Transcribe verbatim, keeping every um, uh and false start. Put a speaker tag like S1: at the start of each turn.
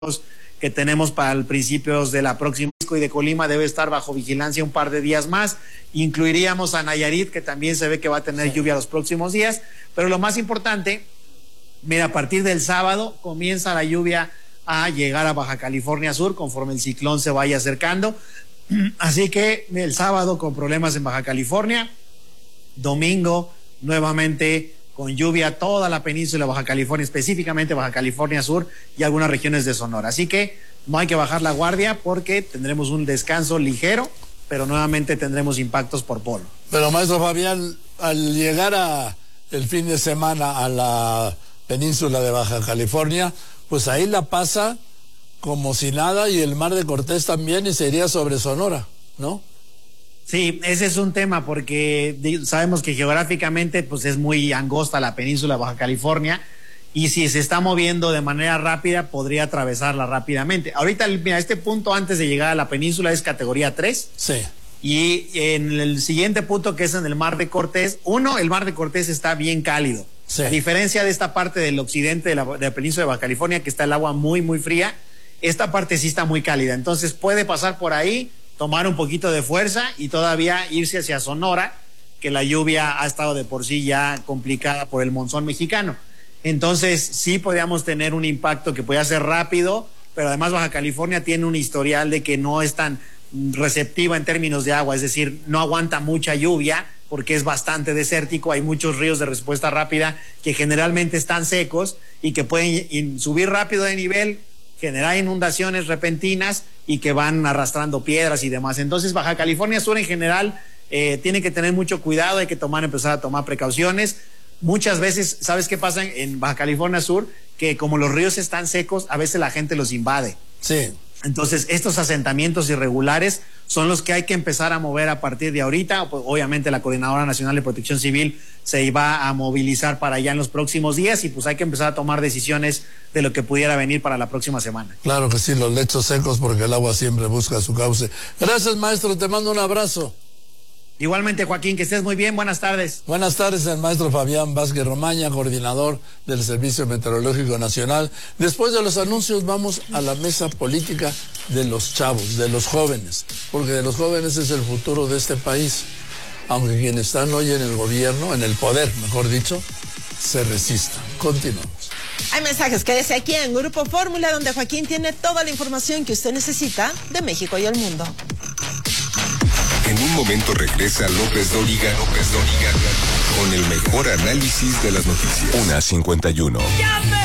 S1: que tenemos para el principios de la próxima y de Colima debe estar bajo vigilancia un par de días más. Incluiríamos a Nayarit, que también se ve que va a tener sí. lluvia los próximos días, pero lo más importante, mira, a partir del sábado comienza la lluvia a llegar a Baja California Sur conforme el ciclón se vaya acercando, así que el sábado con problemas en Baja California, domingo nuevamente con lluvia toda la península de Baja California, específicamente Baja California Sur y algunas regiones de Sonora. Así que no hay que bajar la guardia porque tendremos un descanso ligero, pero nuevamente tendremos impactos por polo.
S2: Pero maestro Fabián, al llegar a el fin de semana a la península de Baja California, pues ahí la pasa como si nada y el Mar de Cortés también y se iría sobre Sonora, ¿no?
S1: Sí, ese es un tema porque sabemos que geográficamente pues es muy angosta la península de Baja California y si se está moviendo de manera rápida podría atravesarla rápidamente. Ahorita, mira, este punto antes de llegar a la península es categoría tres.
S2: Sí.
S1: Y en el siguiente punto que es en el Mar de Cortés, uno, el Mar de Cortés está bien cálido. Sí. A diferencia de esta parte del occidente de la, de la península de Baja California que está el agua muy, muy fría, esta parte sí está muy cálida. Entonces puede pasar por ahí, tomar un poquito de fuerza y todavía irse hacia Sonora, que la lluvia ha estado de por sí ya complicada por el monzón mexicano. Entonces sí podríamos tener un impacto que puede ser rápido, pero además Baja California tiene un historial de que no es tan receptiva en términos de agua, es decir, no aguanta mucha lluvia porque es bastante desértico, hay muchos ríos de respuesta rápida que generalmente están secos y que pueden subir rápido de nivel, generar inundaciones repentinas y que van arrastrando piedras y demás. Entonces Baja California Sur en general eh, tiene que tener mucho cuidado, hay que tomar, empezar a tomar precauciones. Muchas veces, ¿sabes qué pasa en Baja California Sur? Que como los ríos están secos, a veces la gente los invade.
S2: Sí.
S1: Entonces estos asentamientos irregulares son los que hay que empezar a mover a partir de ahorita. Obviamente la Coordinadora Nacional de Protección Civil se va a movilizar para allá en los próximos días y pues hay que empezar a tomar decisiones de lo que pudiera venir para la próxima semana.
S2: Claro que sí, los lechos secos porque el agua siempre busca su cauce. Gracias, maestro, te mando un abrazo.
S1: Igualmente, Joaquín, que estés muy bien, buenas tardes.
S2: Buenas tardes, el maestro Fabián Vázquez Romaña, coordinador del Servicio Meteorológico Nacional. Después de los anuncios vamos a la mesa política de los chavos, de los jóvenes, porque de los jóvenes es el futuro de este país. Aunque quienes están hoy en el gobierno, en el poder, mejor dicho, se resistan. Continuamos.
S3: Hay mensajes, quédese aquí en Grupo Fórmula, donde Joaquín tiene toda la información que usted necesita de México y el mundo.
S4: En un momento regresa López Dóriga, López Dóriga, con el mejor análisis de las noticias. Una cincuenta y uno.